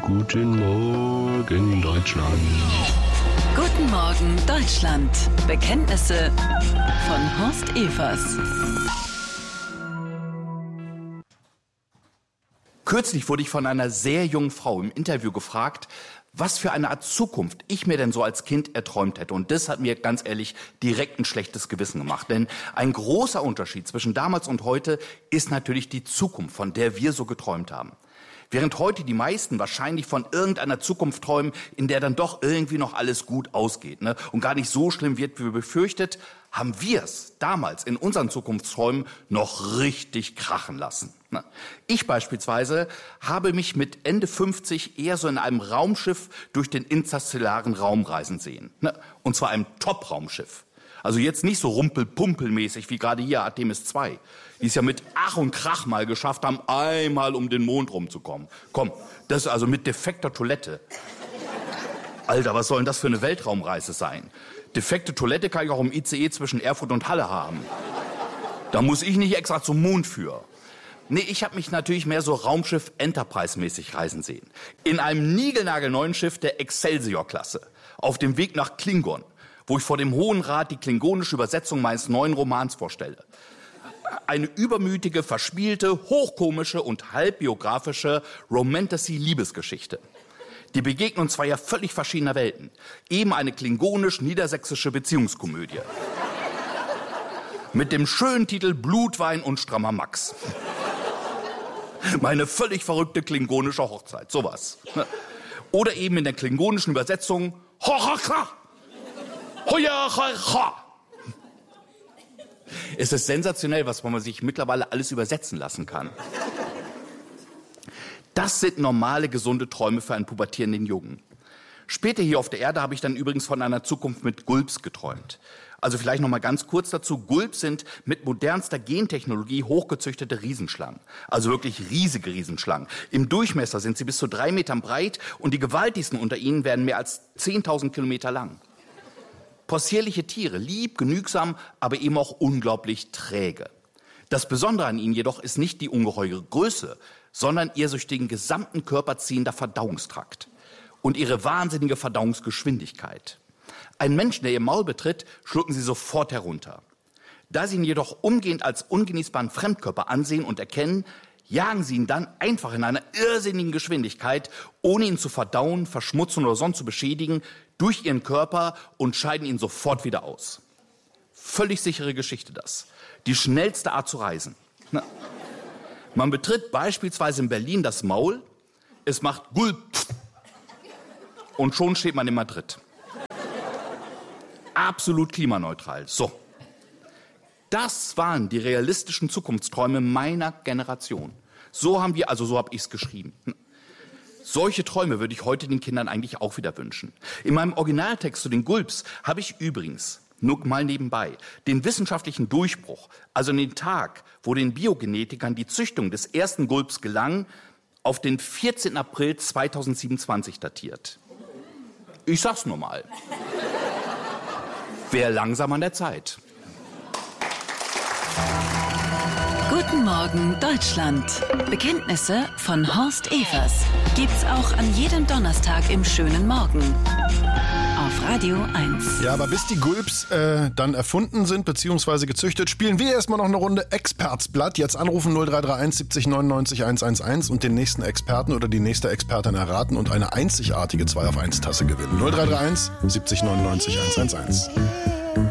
Guten Morgen, Deutschland. Guten Morgen, Deutschland. Bekenntnisse von Horst Evers. Kürzlich wurde ich von einer sehr jungen Frau im Interview gefragt, was für eine Art Zukunft ich mir denn so als Kind erträumt hätte. Und das hat mir ganz ehrlich direkt ein schlechtes Gewissen gemacht. Denn ein großer Unterschied zwischen damals und heute ist natürlich die Zukunft, von der wir so geträumt haben. Während heute die meisten wahrscheinlich von irgendeiner Zukunft träumen, in der dann doch irgendwie noch alles gut ausgeht, und gar nicht so schlimm wird, wie befürchtet, haben wir es damals in unseren Zukunftsträumen noch richtig krachen lassen. Ich beispielsweise habe mich mit Ende 50 eher so in einem Raumschiff durch den interstellaren Raum reisen sehen. Und zwar einem Top-Raumschiff. Also jetzt nicht so rumpelpumpelmäßig wie gerade hier Artemis 2. Die es ja mit Ach und Krach mal geschafft haben, einmal um den Mond rumzukommen. Komm, das ist also mit defekter Toilette. Alter, was soll denn das für eine Weltraumreise sein? Defekte Toilette kann ich auch im ICE zwischen Erfurt und Halle haben. Da muss ich nicht extra zum Mond für. Nee, ich habe mich natürlich mehr so Raumschiff Enterprise-mäßig reisen sehen. In einem niegelnagelneuen Schiff der Excelsior-Klasse. Auf dem Weg nach Klingon, wo ich vor dem Hohen Rat die klingonische Übersetzung meines neuen Romans vorstelle. Eine übermütige, verspielte, hochkomische und halbbiografische Romantasy-Liebesgeschichte. Die Begegnung zweier völlig verschiedener Welten. Eben eine klingonisch-niedersächsische Beziehungskomödie. Mit dem schönen Titel Blutwein und strammer Max. Meine völlig verrückte klingonische Hochzeit, sowas. Oder eben in der klingonischen Übersetzung Hochachra. Es ist sensationell, was man sich mittlerweile alles übersetzen lassen kann. Das sind normale, gesunde Träume für einen pubertierenden Jungen. Später hier auf der Erde habe ich dann übrigens von einer Zukunft mit Gulps geträumt. Also vielleicht noch mal ganz kurz dazu. Gulps sind mit modernster Gentechnologie hochgezüchtete Riesenschlangen. Also wirklich riesige Riesenschlangen. Im Durchmesser sind sie bis zu 3 Metern breit und die gewaltigsten unter ihnen werden mehr als 10.000 Kilometer lang. Possierliche Tiere, lieb, genügsam, aber eben auch unglaublich träge. Das Besondere an ihnen jedoch ist nicht die ungeheure Größe, sondern ihr durch den gesamten Körper ziehender Verdauungstrakt und ihre wahnsinnige Verdauungsgeschwindigkeit. Ein Menschen, der ihr Maul betritt, schlucken sie sofort herunter. Da sie ihn jedoch umgehend als ungenießbaren Fremdkörper ansehen und erkennen, jagen sie ihn dann einfach in einer irrsinnigen Geschwindigkeit, ohne ihn zu verdauen, verschmutzen oder sonst zu beschädigen, durch ihren Körper und scheiden ihn sofort wieder aus. Völlig sichere Geschichte das. Die schnellste Art zu reisen. Man betritt beispielsweise in Berlin das Maul, es macht Gulp und schon steht man in Madrid. Absolut klimaneutral. So. Das waren die realistischen Zukunftsträume meiner Generation. So habe ich es geschrieben. Solche Träume würde ich heute den Kindern eigentlich auch wieder wünschen. In meinem Originaltext zu den Gulps habe ich übrigens, nur mal nebenbei, den wissenschaftlichen Durchbruch, also den Tag, wo den Biogenetikern die Züchtung des ersten Gulps gelang, auf den 14. April 2027 datiert. Ich sag's nur mal. Wäre langsam an der Zeit. Guten Morgen, Deutschland. Bekenntnisse von Horst Evers. Gibt's auch an jedem Donnerstag im schönen Morgen. Auf Radio 1. Ja, aber bis die Gulps dann erfunden sind bzw. gezüchtet, spielen wir erstmal noch eine Runde Expertsblatt. Jetzt anrufen 0331 70 99 111 und den nächsten Experten oder die nächste Expertin erraten und eine einzigartige 2 auf 1 Tasse gewinnen. 0331 70 99 111.